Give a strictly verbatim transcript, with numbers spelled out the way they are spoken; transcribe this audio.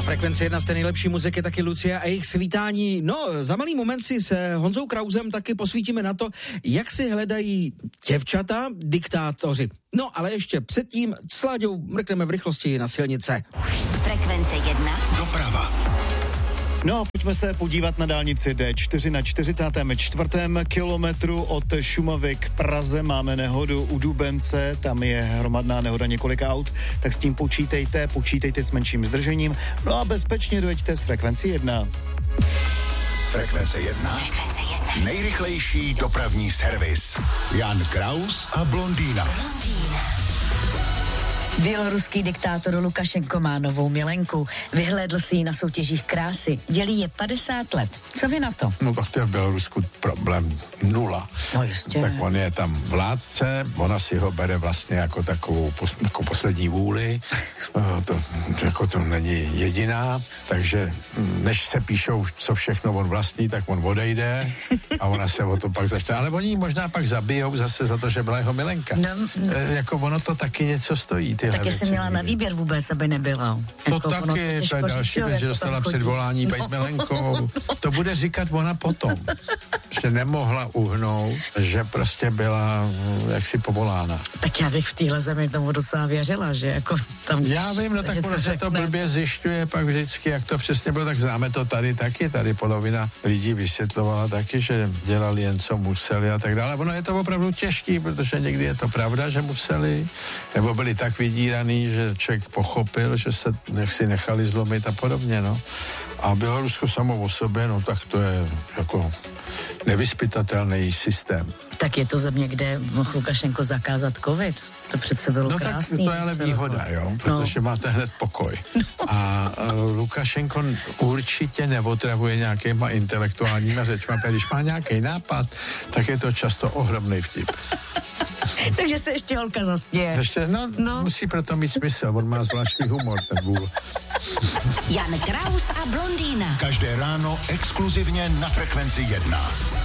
Frekvenci jedna z té nejlepší muziky taky Lucia a jejich svítání. No, za malý moment si s Honzou Krausem taky posvítíme na to, jak si hledají děvčata diktátoři. No, ale ještě předtím s Láďou mrkneme v rychlosti na silnice. Frekvence jedna. Doprava. No a pojďme se podívat na dálnici D čtyři na čtyřicátém čtvrtém kilometru od Šumavy k Praze. Máme nehodu u Dubence, tam je hromadná nehoda několika aut, tak s tím počítejte, počítejte s menším zdržením. No a bezpečně dojeďte s Frekvencí jedna. Frekvence jedna. Frekvence jedna. Nejrychlejší dopravní servis. Jan Kraus a Blondýna. Blondýna. Běloruský diktátor Lukašenko má novou milenku. Vyhlédl si ji na soutěžích krásy. Dělí je padesát let. Co vy na to? No tak to je v Bělorusku problém nula. No jistě. Tak on je tam vládce, ona si ho bere vlastně jako takovou pos, jako poslední vůli. To, jako to není jediná, takže než se píšou, co všechno on vlastní, tak on odejde a ona se o to pak začne. Ale oni ji možná pak zabijou zase za to, že byla jeho milenka. No, no. E, jako ono to taky něco stojí. Taky jsem měla na výběr vůbec, aby nebyla. To jako taky, to je další věc, že dostala předvolání být milenkou. To bude říkat ona potom, že nemohla uhnout, že prostě byla jaksi povolána. Tak já bych v téhle zemi tomu docela věřila, že jako tam... Já vím, no tak ono se to blbě zjišťuje pak vždycky, jak to přesně bylo, tak známe to tady taky, tady polovina lidí vysvětlovala taky, že dělali jen co museli a tak dále. Ono je to opravdu těžký, protože někdy je to pravda, že museli, nebo byli tak vydíraný, že člověk pochopil, že se jaksi nechali zlomit a podobně, no. A Bělorusko samo o sobě, no tak to je jako nevyzpytatelný systém. Tak je to země, kde mohl Lukašenko zakázat covid. To přece bylo no krásný. No tak to je ale výhoda, jo, protože no. máte hned pokoj. No. A uh, Lukašenko určitě neotravuje nějakýma intelektuálníma řečma, když má nějaký nápad, tak je to často ohromný vtip. Takže se ještě holka zasměje. Ještě, no, no, musí proto mít smysl, on má zvláštní humor, ten vůl. Jan Kraus a Blondýna. Každé ráno exkluzivně na Frekvenci jedna.